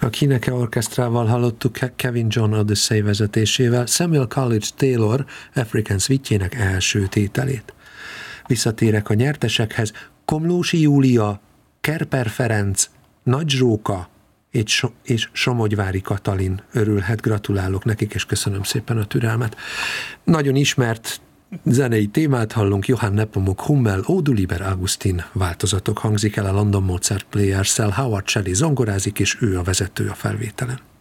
A Kineke Orchestrával hallottuk Kevin John Odyssey vezetésével Samuel Coleridge Taylor African Suite-jének első tételét. Visszatérek a nyertesekhez: Komlósi Júlia, Kerper Ferenc, Nagy Zsóka és Somogyvári Katalin örülhet. Gratulálok nekik, és köszönöm szépen a türelmet. Nagyon ismert zenei témát hallunk, Johann Nepomuk Hummel, Odu Liber Augustin változatok hangzik el a London Mozart Players-szel, Howard Shelley zongorázik, és ő a vezető a felvételen.